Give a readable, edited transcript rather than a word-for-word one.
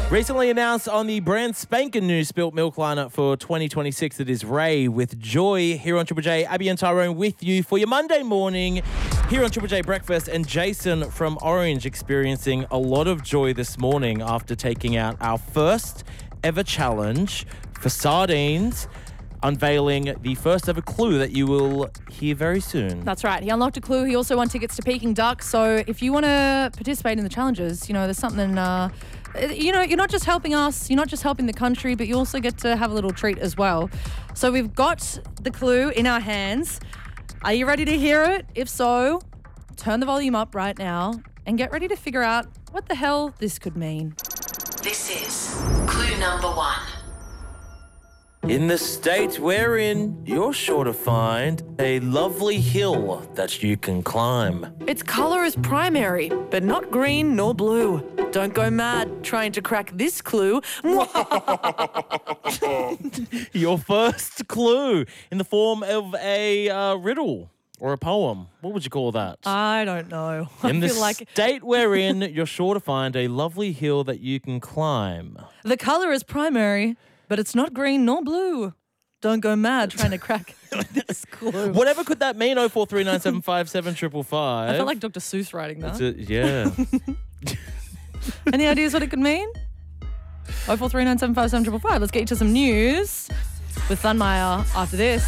Recently announced on the brand spanking new Spilt Milk lineup for 2026, it is Ray with Joy here on Triple J. Abby and Tyrone with you for your Monday morning here on Triple J Breakfast. And Jason from Orange experiencing a lot of joy this morning after taking out our first ever challenge for sardines, unveiling the first ever clue that you will hear very soon. That's right. He unlocked a clue. He also won tickets to Peking Duck. So if you want to participate in the challenges, there's something, you're not just helping us, you're not just helping the country, but you also get to have a little treat as well. So we've got the clue in our hands. Are you ready to hear it? If so, turn the volume up right now and get ready to figure out what the hell this could mean. This is clue number 1. In the state we're in, you're sure to find a lovely hill that you can climb. Its colour is primary, but not green nor blue. Don't go mad trying to crack this clue. Your first clue in the form of a riddle or a poem. What would you call that? I don't know. In the I feel like state we're in, you're sure to find a lovely hill that you can climb. the colour is primary, but it's not green nor blue. Don't go mad trying to crack this clue. Whatever could that mean? 0439757555. I felt like Dr. Seuss writing that. Yeah. Any ideas what it could mean? 0439757555. Let's get you to some news with Thunmeyer after this.